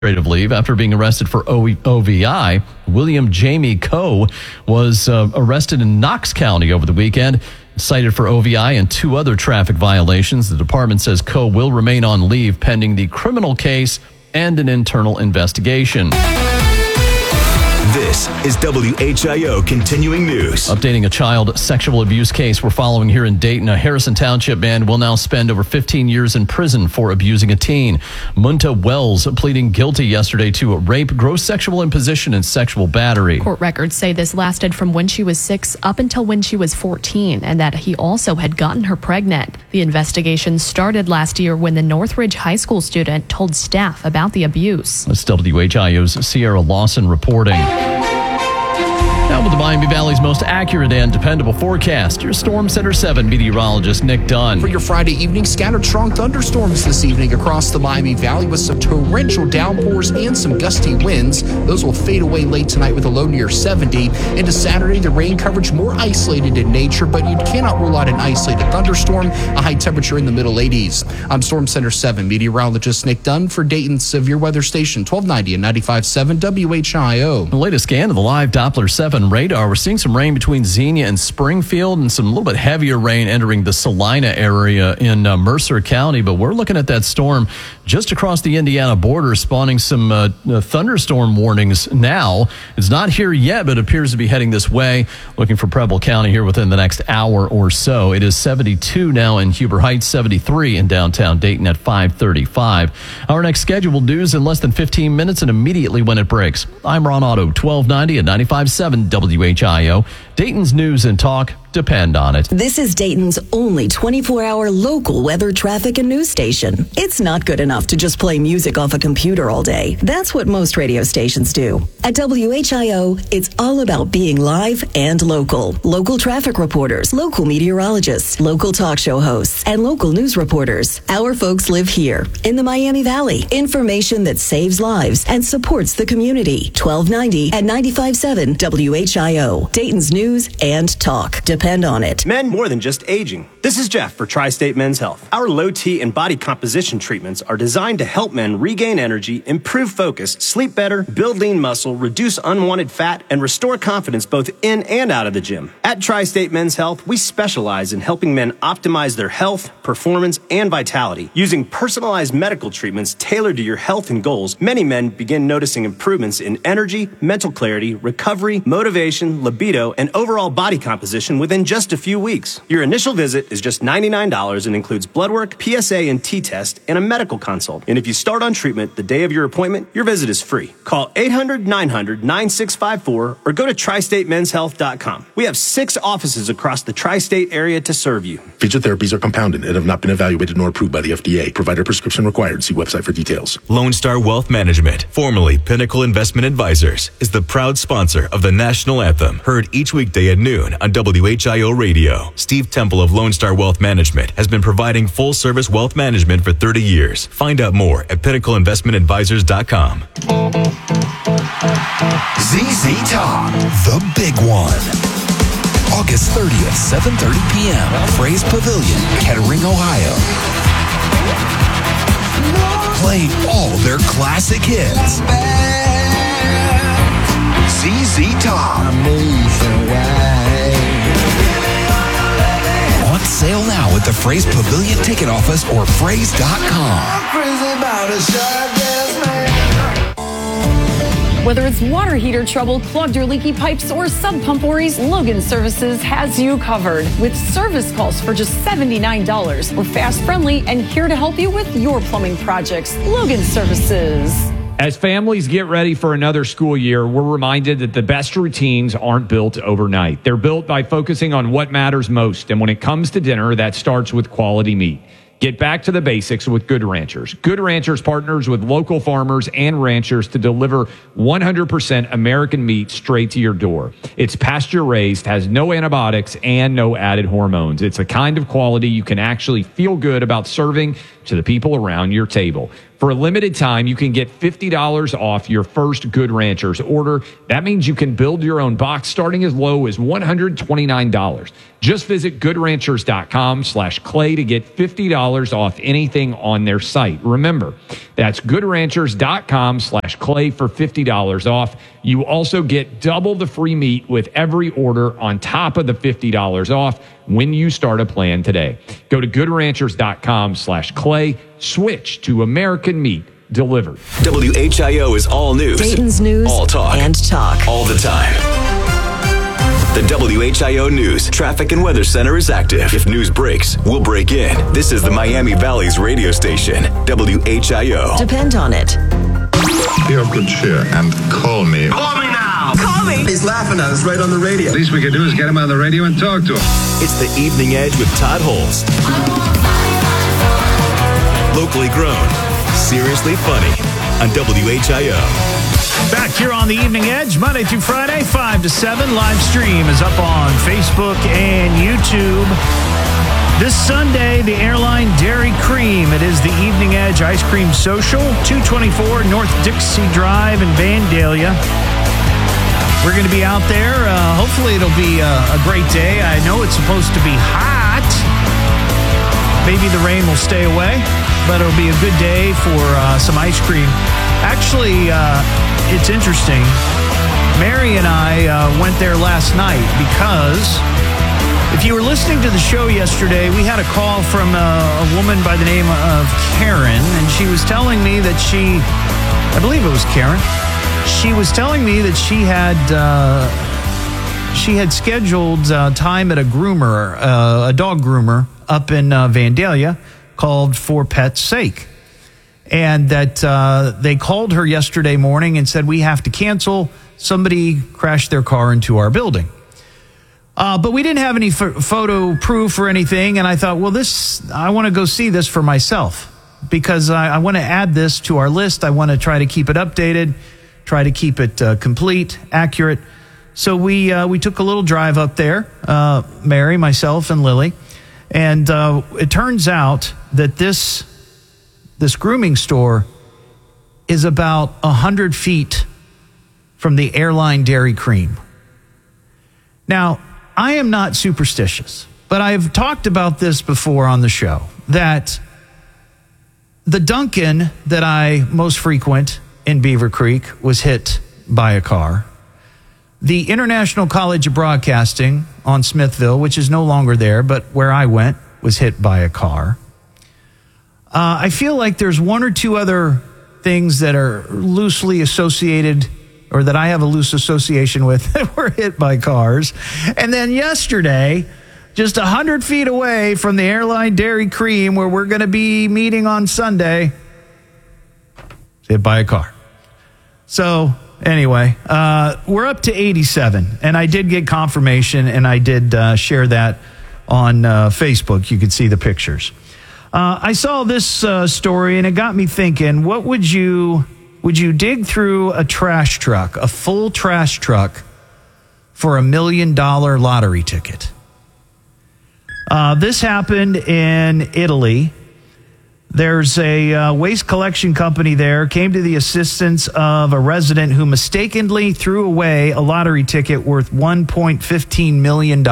administrative leave after being arrested for OVI. William Jamie Coe was arrested in Knox County over the weekend, cited for OVI and 2 other traffic violations. The department says Coe will remain on leave pending the criminal case and an internal investigation. This is WHIO Continuing News. Updating a child sexual abuse case we're following here in Dayton. A Harrison Township man will now spend over 15 years in prison for abusing a teen. Munta Wells pleading guilty yesterday to rape, gross sexual imposition, and sexual battery. Court records say this lasted from when she was 6 up until when she was 14, and that he also had gotten her pregnant. The investigation started last year when the Northridge High School student told staff about the abuse. That's WHIO's Sierra Lawson reporting. Now with the Miami Valley's most accurate and dependable forecast, your Storm Center 7 meteorologist Nick Dunn. For your Friday evening, scattered strong thunderstorms this evening across the Miami Valley with some torrential downpours and some gusty winds. Those will fade away late tonight with a low near 70. Into Saturday, the rain coverage more isolated in nature, but you cannot rule out an isolated thunderstorm, a high temperature in the middle 80s. I'm Storm Center 7 meteorologist Nick Dunn for Dayton's Severe Weather Station, 1290 and 95.7 WHIO. The latest scan of the live Doppler 7 radar, we're seeing some rain between Xenia and Springfield and some little bit heavier rain entering the Salina area in Mercer County. But we're looking at that storm just across the Indiana border, spawning some thunderstorm warnings now. It's not here yet, but appears to be heading this way. Looking for Preble County here within the next hour or so. It is 72 now in Huber Heights, 73 in downtown Dayton at 5:35. Our next scheduled news in less than 15 minutes and immediately when it breaks. I'm Ron Otto, 1290 and 95.7 WHIO. Dayton's news and talk depend on it. This is Dayton's only 24-hour local weather, traffic, and news station. It's not good enough to just play music off a computer all day. That's what most radio stations do. At WHIO, it's all about being live and local. Local traffic reporters, local meteorologists, local talk show hosts, and local news reporters. Our folks live here in the Miami Valley. Information that saves lives and supports the community. 1290 and 95.7 WHIO. Dayton's news and talk. Depend on it. Men more than just aging. This is Jeff for Tri-State Men's Health. Our low T and body composition treatments are designed to help men regain energy, improve focus, sleep better, build lean muscle, reduce unwanted fat, and restore confidence both in and out of the gym. At Tri-State Men's Health, we specialize in helping men optimize their health, performance, and vitality. Using personalized medical treatments tailored to your health and goals, many men begin noticing improvements in energy, mental clarity, recovery, motivation, libido, and overall body composition within just a few weeks. Your initial visit is just $99 and includes blood work, PSA and T-test, and a medical consult. And if you start on treatment the day of your appointment, your visit is free. Call 800-900-9654 or go to tristatemenshealth.com. We have 6 offices across the tri-state area to serve you. Featured therapies are compounded and have not been evaluated nor approved by the FDA. Provider prescription required. See website for details. Lone Star Wealth Management, formerly Pinnacle Investment Advisors, is the proud sponsor of the National Anthem, heard each weekday at noon on WHIO Radio. Steve Temple of Lone Star Wealth Management has been providing full-service wealth management for 30 years. Find out more at pinnacleinvestmentadvisors.com. ZZ Top, the big one. August 30th, 7:30 p.m. Fraze Pavilion, Kettering, Ohio. Playing all their classic hits. ZZ Top. On sale now at the Fraze Pavilion ticket office or fraze.com. Whether it's water heater trouble, clogged or leaky pipes, or sub pump worries, Logan Services has you covered. With service calls for just $79. We're fast, friendly, and here to help you with your plumbing projects. Logan Services. As families get ready for another school year, we're reminded that the best routines aren't built overnight. They're built by focusing on what matters most. And when it comes to dinner, that starts with quality meat. Get back to the basics with Good Ranchers. Good Ranchers partners with local farmers and ranchers to deliver 100% American meat straight to your door. It's pasture raised, has no antibiotics, and no added hormones. It's a kind of quality you can actually feel good about serving to the people around your table. For a limited time, you can get $50 off your first Good Ranchers order. That means you can build your own box starting as low as $129. Just visit goodranchers.com/clay to get $50 off anything on their site. Remember, that's goodranchers.com/clay for $50 off. You also get double the free meat with every order on top of the $50 off when you start a plan today. Go to goodranchers.com/clay. Switch to American meat delivered. WHIO is all news. Dayton's news all talk. And talk. All the time. The WHIO News Traffic and Weather Center is active. If news breaks, we'll break in. This is the Miami Valley's radio station, WHIO. Depend on it. Be of good cheer and call me. Call me now. Call me. He's laughing at us right on the radio. The least we can do is get him on the radio and talk to him. It's the Evening Edge with Todd Holes. Locally grown, seriously funny on WHIO. Back here on the Evening Edge, Monday through Friday, 5 to 7. Live stream is up on Facebook and YouTube. This Sunday, the Airline Dairy Cream. It is the Evening Edge Ice Cream Social, 224 North Dixie Drive in Vandalia. We're going to be out there. Hopefully it'll be a great day. I know it's supposed to be hot. Maybe the rain will stay away, but it'll be a good day for some ice cream. Actually, it's interesting. Mary and I went there last night because if you were listening to the show yesterday, we had a call from a woman by the name of Karen, and she was telling me that I believe it was Karen, she was telling me that she had scheduled time at a groomer, a dog groomer up in Vandalia called For Pet's Sake. And that they called her yesterday morning and said, we have to cancel. Somebody crashed their car into our building. But we didn't have any photo proof or anything. And I thought, well, I want to go see this for myself because I want to add this to our list. I want to try to keep it updated, try to keep it complete, accurate. So we took a little drive up there, Mary, myself, and Lily. And it turns out that this grooming store is about 100 feet from the Airline Dairy Cream. Now, I am not superstitious, but I've talked about this before on the show, that the Dunkin' that I most frequent in Beaver Creek was hit by a car. The International College of Broadcasting on Smithville, which is no longer there, but where I went, was hit by a car. I feel like there's one or two other things that are loosely associated or that I have a loose association with that were hit by cars. And then yesterday, just 100 feet away from the Airline Dairy Cream, where we're going to be meeting on Sunday, hit by a car. So anyway, we're up to 87, and I did get confirmation, and I did share that on Facebook. You could see the pictures. I saw this story, and it got me thinking, what would you dig through a trash truck, a full trash truck, for $1 million lottery ticket? This happened in Italy. There's a waste collection company there, came to the assistance of a resident who mistakenly threw away a lottery ticket worth $1.15 million.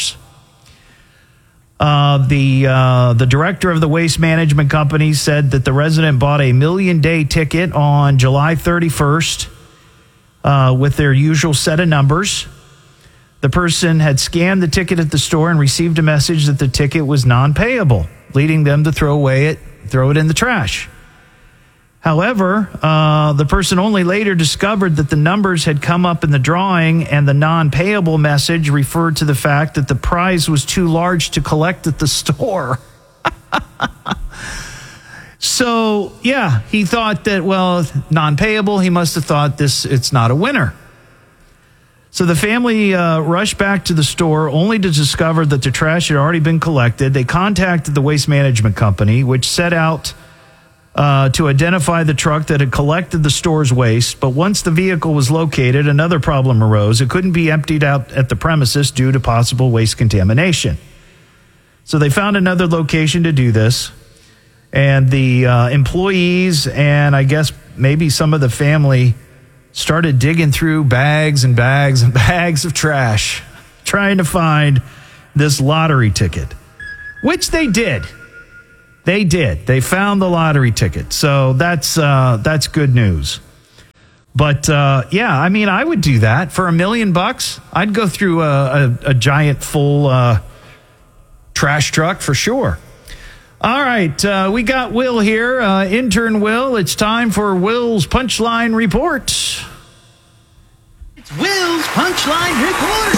The director of the waste management company said that the resident bought a $1 million ticket on July 31st with their usual set of numbers. The person had scanned the ticket at the store and received a message that the ticket was non-payable, leading them to throw it in the trash. However, the person only later discovered that the numbers had come up in the drawing, and the non-payable message referred to the fact that the prize was too large to collect at the store. So, yeah, he thought that, well, non-payable, he must have thought it's not a winner. So the family rushed back to the store only to discover that the trash had already been collected. They contacted the waste management company, which set out to identify the truck that had collected the store's waste. But once the vehicle was located, another problem arose. It couldn't be emptied out at the premises due to possible waste contamination. So they found another location to do this. And the employees and I guess maybe some of the family started digging through bags and bags and bags of trash, trying to find this lottery ticket, which they did. They did. They found the lottery ticket. So that's good news. But yeah, I mean, I would do that for $1 million. I'd go through a giant full trash truck for sure. All right, we got Will here, intern Will. It's time for Will's Punchline Report. It's Will's Punchline Report.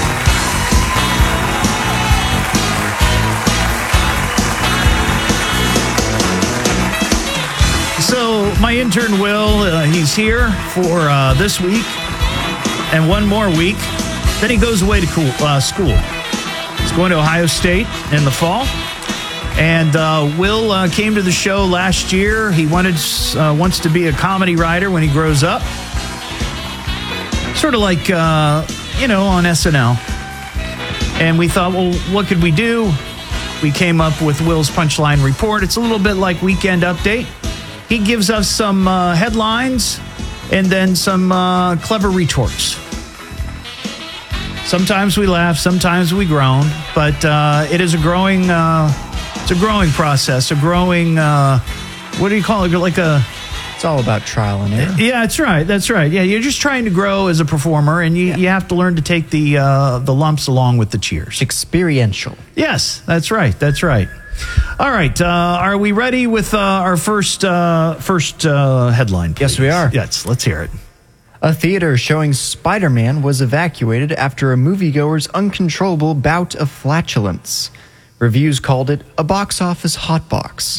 So my intern Will, he's here for this week and one more week. Then he goes away to school. He's going to Ohio State in the fall. And Will came to the show last year. He wants to be a comedy writer when he grows up. Sort of like, on SNL. And we thought, well, what could we do? We came up with Will's Punchline Report. It's a little bit like Weekend Update. He gives us some headlines and then some clever retorts. Sometimes we laugh, sometimes we groan, but it is a growing... it's a growing process, what do you call it? It's all about trial and error. Yeah, that's right. Yeah, you're just trying to grow as a performer, and you have to learn to take the lumps along with the cheers. Experiential. Yes, that's right. All right, are we ready with our first headline, please? Yes, we are. Yes, let's hear it. A theater showing Spider-Man was evacuated after a moviegoer's uncontrollable bout of flatulence. Reviews called it a box office hotbox.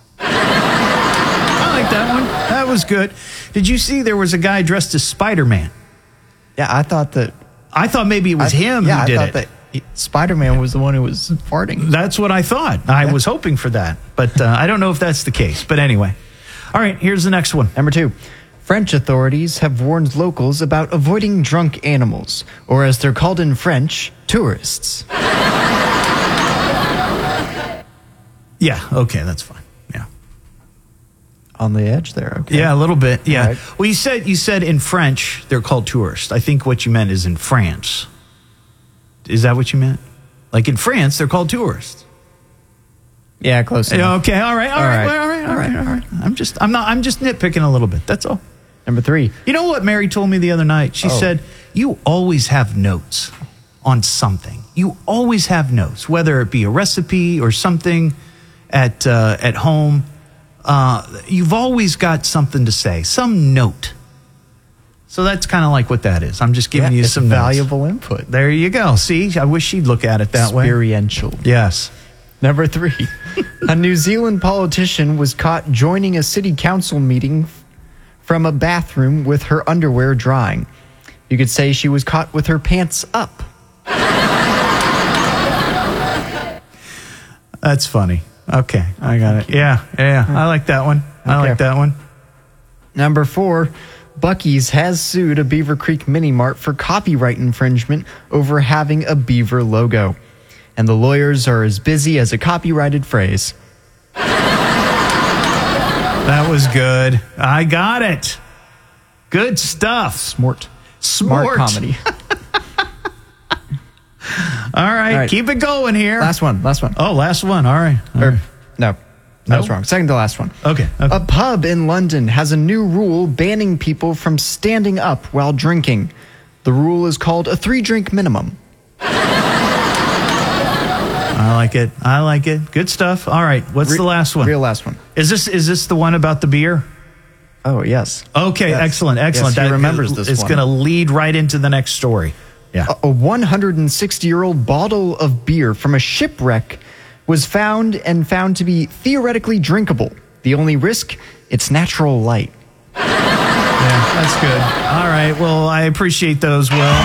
I like that one. That was good. Did you see there was a guy dressed as Spider-Man? Yeah, I thought maybe it was him who did it. That Spider-Man was the one who was farting. That's what I thought. I was hoping for that, but I don't know if that's the case. But anyway. All right, here's the next one. Number 2. French authorities have warned locals about avoiding drunk animals, or as they're called in French, tourists. Yeah, okay, that's fine. Yeah. On the edge there, okay. Yeah, a little bit, yeah. Right. Well, you said in French they're called tourists. I think what you meant is in France. Is that what you meant? Like in France, they're called tourists. Yeah, close enough. Okay, all right. I'm just nitpicking a little bit. That's all. Number 3. You know what Mary told me the other night? She said, you always have notes on something. You always have notes, whether it be a recipe or something at home. You've always got something to say, some note. So that's kind of like what that is. I'm just giving you some valuable notes. Input. There you go. See, I wish she'd look at it that way. Experiential. Yes. Number 3. A New Zealand politician was caught joining a city council meeting from a bathroom with her underwear drying. You could say she was caught with her pants up. That's funny. Okay, I got it. Yeah. I like that one. I like that one. Number 4, Buc-ee's has sued a Beaver Creek Mini Mart for copyright infringement over having a beaver logo. And the lawyers are as busy as a copyrighted phrase. That was good. I got it. Good stuff. Smart comedy. All right, keep it going here. Last one. Oh, last one. All right. No, that was wrong. Second to last one. Okay. A pub in London has a new rule banning people from standing up while drinking. The rule is called a 3-drink minimum. I like it. Good stuff. All right. What's the last one? Real last one. Is this the one about the beer? Oh, yes. Okay, yes. Excellent. Yes, he remembers this one. It's going to lead right into the next story. Yeah. A 160-year-old bottle of beer from a shipwreck was found to be theoretically drinkable. The only risk, it's natural light. Yeah, that's good. All right. Well, I appreciate those, Will.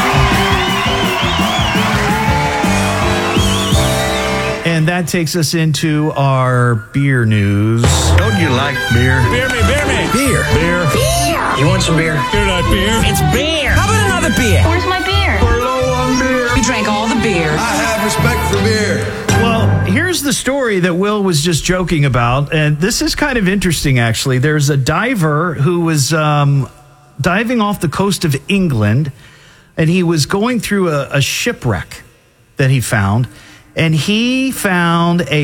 And that takes us into our beer news. Don't you like beer? Beer me. Beer. You want some beer? You're not beer. It's beer. How about another beer? Where's my beer? We're low on beer. We drank all the beer. I have respect for beer. Well, here's the story that Will was just joking about, and this is kind of interesting, actually. There's a diver who was diving off the coast of England, and he was going through a shipwreck that he found, and he found a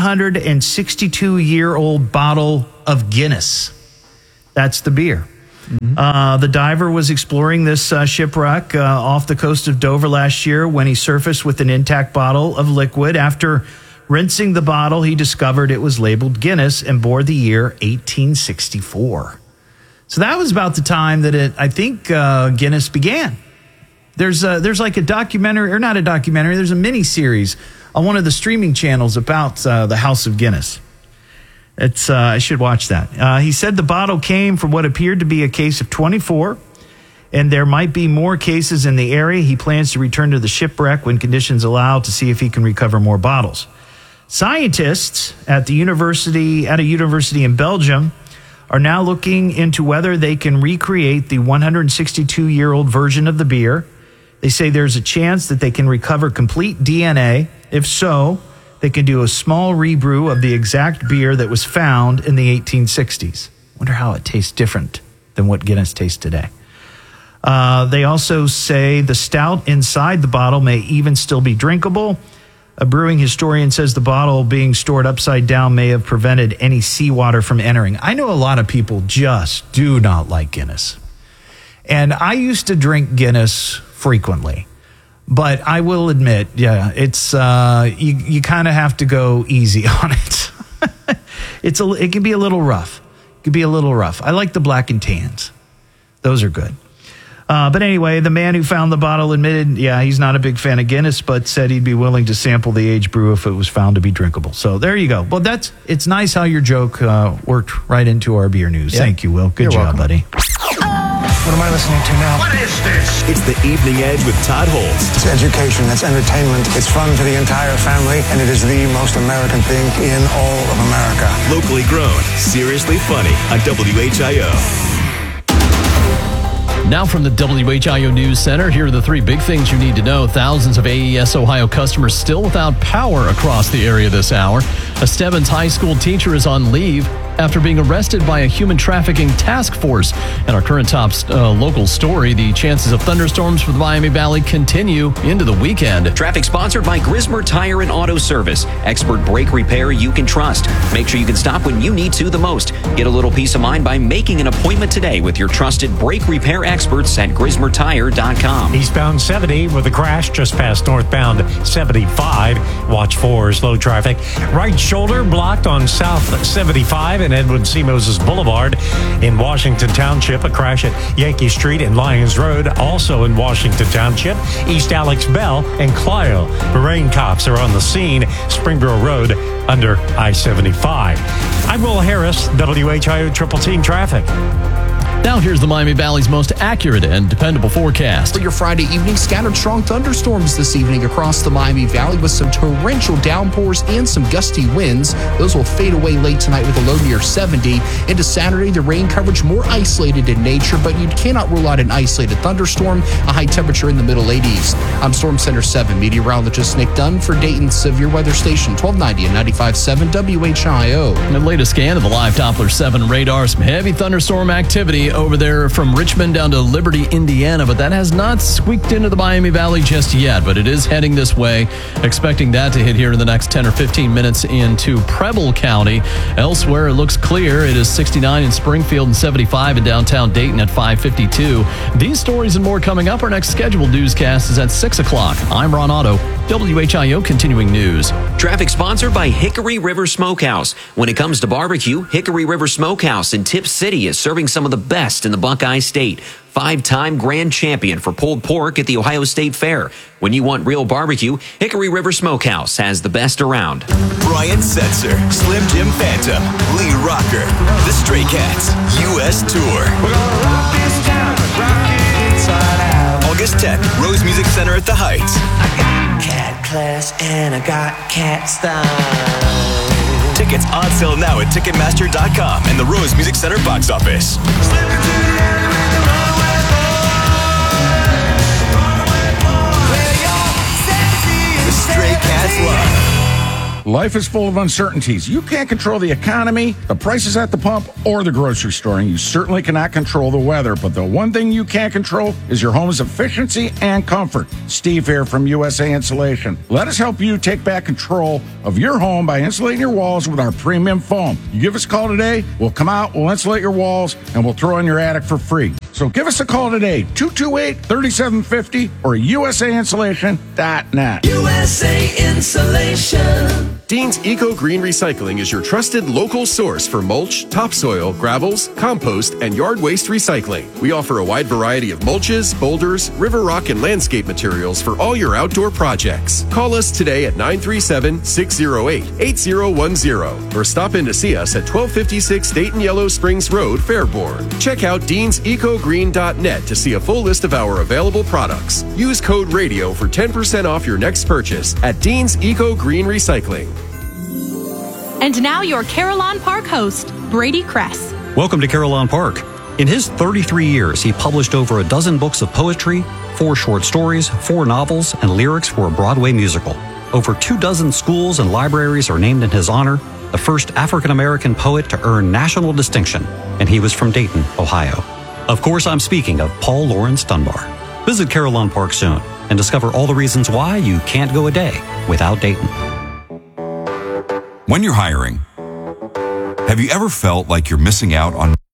162-year-old bottle of Guinness. That's the beer. The diver was exploring this shipwreck off the coast of Dover last year when he surfaced with an intact bottle of liquid. After rinsing the bottle, he discovered it was labeled Guinness and bore the year 1864. So that was about the time that I think Guinness began. There's like a documentary, or not a documentary, there's a mini-series on one of the streaming channels about the House of Guinness. I should watch that. He said the bottle came from what appeared to be a case of 24, and there might be more cases in the area. He plans to return to the shipwreck when conditions allow to see if he can recover more bottles. Scientists at a university in Belgium are now looking into whether they can recreate the 162-year-old version of the beer. They say there's a chance that they can recover complete DNA. If so, they can do a small rebrew of the exact beer that was found in the 1860s. Wonder how it tastes different than what Guinness tastes today. They also say the stout inside the bottle may even still be drinkable. A brewing historian says the bottle being stored upside down may have prevented any seawater from entering. I know a lot of people just do not like Guinness. And I used to drink Guinness frequently. But I will admit, it's you kind of have to go easy on it. It can be a little rough. I like the black and tans. Those are good. But anyway, the man who found the bottle admitted, he's not a big fan of Guinness, but said he'd be willing to sample the aged brew if it was found to be drinkable. So there you go. Well, it's nice how your joke worked right into our beer news. Yeah. Thank you, Will. Good job, buddy. What am I listening to now? What is this? It's the Evening Edge with Todd Holtz. It's education, it's entertainment, it's fun to the entire family, and it is the most American thing in all of America. Locally grown, seriously funny on WHIO. Now from the WHIO News Center, here are the three big things you need to know. Thousands of AES Ohio customers still without power across the area this hour. A Stebbins High School teacher is on leave after being arrested by a human trafficking task force. And our current top local story, the chances of thunderstorms for the Miami Valley continue into the weekend. Traffic sponsored by Grismer Tire and Auto Service. Expert brake repair you can trust. Make sure you can stop when you need to the most. Get a little peace of mind by making an appointment today with your trusted brake repair experts at GrismerTire.com. Eastbound 70 with a crash just past northbound 75. Watch for slow traffic. Right shoulder blocked on South 75 and Edwin C. Moses Boulevard. In Washington Township, a crash at Yankee Street and Lyons Road, also in Washington Township. East Alex Bell and Clio. Marine cops are on the scene. Springboro Road under I-75. I'm Will Harris, WHIO Triple Team Traffic. Now here's the Miami Valley's most accurate and dependable forecast. For your Friday evening, scattered strong thunderstorms this evening across the Miami Valley with some torrential downpours and some gusty winds. Those will fade away late tonight with a low near 70. Into Saturday, the rain coverage more isolated in nature, but you cannot rule out an isolated thunderstorm. A high temperature in the middle 80s. I'm Storm Center 7 meteorologist Nick Dunn for Dayton's Severe Weather Station 1290 and 95.7 WHIO. The latest scan of the live Doppler 7 radar, some heavy thunderstorm activity over there from Richmond down to Liberty, Indiana, but that has not squeaked into the Miami Valley just yet, but it is heading this way. Expecting that to hit here in the next 10 or 15 minutes into Preble County. Elsewhere, it looks clear. It is 69 in Springfield and 75 in downtown Dayton at 5:52. These stories and more coming up. Our next scheduled newscast is at 6 o'clock. I'm Ron Otto, WHIO Continuing News. Traffic sponsored by Hickory River Smokehouse. When it comes to barbecue, Hickory River Smokehouse in Tip City is serving some of the best in the Buckeye State. 5-time grand champion for pulled pork at the Ohio State Fair. When you want real barbecue, Hickory River Smokehouse has the best around. Brian Setzer, Slim Jim Phantom, Lee Rocker, The Stray Cats, U.S. Tour. We're gonna rock this town, rock it inside out. August 10th, Rose Music Center at the Heights. I got cat class and I got cat style. Tickets on sale now at Ticketmaster.com and the Rose Music Center box office. The Stray Cats Live. life is full of uncertainties. You can't control the economy, the prices at the pump, or the grocery store, and you certainly cannot control the weather. But the one thing you can control is your home's efficiency and comfort. Steve here from USA Insulation. Let us help you take back control of your home by insulating your walls with our premium foam. You give us a call today, we'll come out, we'll insulate your walls, and we'll throw in your attic for free. So give us a call today, 228-3750 or usainsulation.net. USA Insulation. Dean's Eco Green Recycling is your trusted local source for mulch, topsoil, gravels, compost, and yard waste recycling. We offer a wide variety of mulches, boulders, river rock, and landscape materials for all your outdoor projects. Call us today at 937-608-8010 or stop in to see us at 1256 Dayton Yellow Springs Road, Fairborn. Check out deansecogreen.net to see a full list of our available products. Use code RADIO for 10% off your next purchase at Dean's Eco Green Recycling. And now your Carillon Park host, Brady Kress. Welcome to Carillon Park. In his 33 years, he published over a dozen books of poetry, 4 short stories, 4 novels, and lyrics for a Broadway musical. Over 24 schools and libraries are named in his honor, the first African-American poet to earn national distinction, and he was from Dayton, Ohio. Of course, I'm speaking of Paul Laurence Dunbar. Visit Carillon Park soon and discover all the reasons why you can't go a day without Dayton. When you're hiring, have you ever felt like you're missing out on